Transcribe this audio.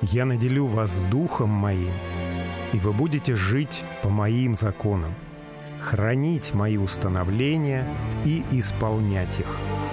Я наделю вас Духом Моим, и вы будете жить по Моим законам, хранить Мои установления и исполнять их.